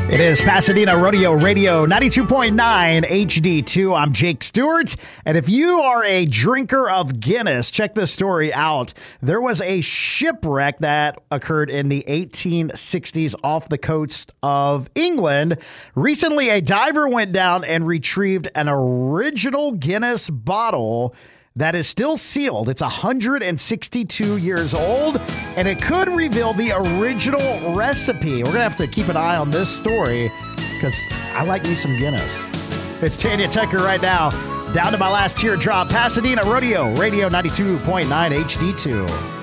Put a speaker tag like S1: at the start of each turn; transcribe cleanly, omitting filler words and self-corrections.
S1: It is Pasadena Rodeo Radio 92.9 HD2. I'm Jake Stewart. And if you are a drinker of Guinness, check this story out. There was a shipwreck that occurred in the 1860s off the coast of England. Recently, a diver went down and retrieved an original Guinness bottle that is still sealed. It's 162 years old, and it could reveal the original recipe. We're going to have to keep an eye on this story because I like me some Guinness. It's Tanya Tucker right now. Down to my last teardrop, Pasadena Rodeo, Radio 92.9 HD2.